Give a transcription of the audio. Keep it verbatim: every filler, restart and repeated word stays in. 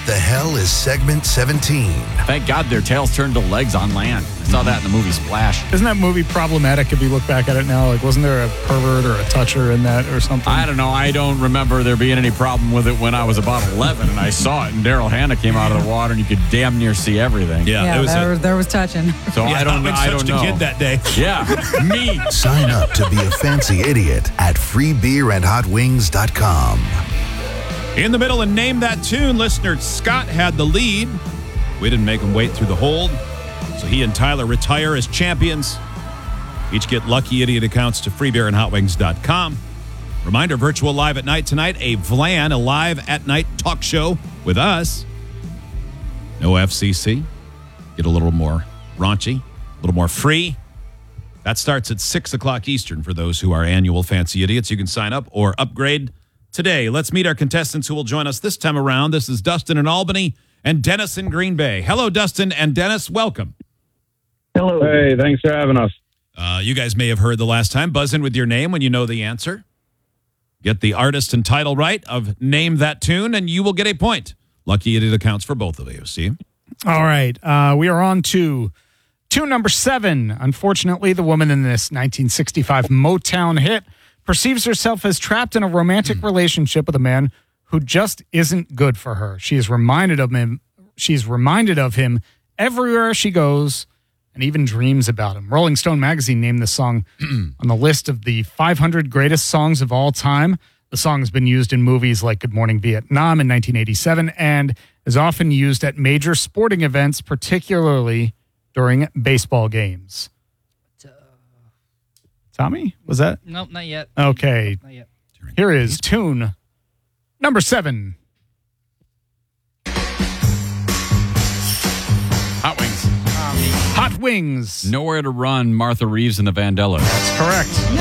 the hell is segment seventeen? Thank God their tails turned to legs on land. I saw that in the movie Splash. Isn't that movie problematic if you look back at it now? Like, wasn't there a pervert or a toucher in that or something? I don't know. I don't remember there being any problem with it when I was about eleven and I saw it and Daryl Hannah came out of the water and you could damn near see everything. Yeah, Yeah, it was there, a, was, there was touching. So yeah, I don't know. I don't touched know. a kid that day. Yeah, me. Sign up to be a fancy idiot at free beer and hot wings dot com. In the middle and Name That Tune, listener Scott had the lead. We didn't make him wait through the hold, so he and Tyler retire as champions. Each get Lucky Idiot accounts to free beer and hot wings dot com. Reminder, virtual live at night tonight, a Vlan, a live at night talk show with us. No F C C. Get a little more raunchy, a little more free. That starts at six o'clock Eastern for those who are annual Fancy Idiots. You can sign up or upgrade today. Let's meet our contestants who will join us this time around. This is Dustin in Albany and Dennis in Green Bay. Hello, Dustin and Dennis. Welcome. Hello. Hey, thanks for having us. Uh, you guys may have heard the last time. Buzz in with your name when you know the answer. Get the artist and title right of Name That Tune, and you will get a point. Lucky Idiot accounts for both of you. See? All right. Uh, we are on to tune number seven. Unfortunately, the woman in this nineteen sixty-five Motown hit perceives herself as trapped in a romantic mm. relationship with a man who just isn't good for her. She is reminded of him. She's reminded of him everywhere she goes and even dreams about him. Rolling Stone magazine named this song on the list of the five hundred greatest songs of all time. The song has been used in movies like Good Morning Vietnam in nineteen eighty-seven and is often used at major sporting events, particularly during baseball games. Tommy, was that? Nope, not yet. Okay. Not yet. Here is tune number seven. Hot Wings. Hot Wings. Nowhere to Run, Martha Reeves and the Vandellas. That's correct.